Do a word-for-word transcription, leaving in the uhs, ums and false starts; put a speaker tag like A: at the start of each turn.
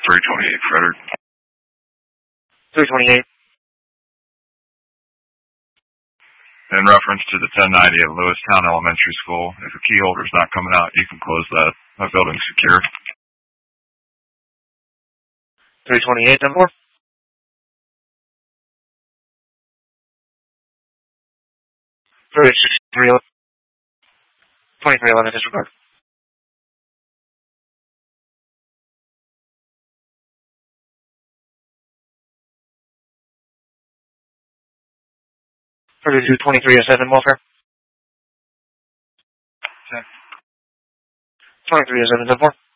A: three twenty-eight, Frederick.
B: three twenty-eight.
A: In reference to the ten ninety at Lewistown Elementary School, if a key holder's not coming out, you can close that. My building's secure.
B: three twenty-eight, ten four. three eleven. twenty-three eleven, disregard. thirty-two twenty-three oh seven, welfare.
A: Check.
B: twenty-three oh seven, ten four.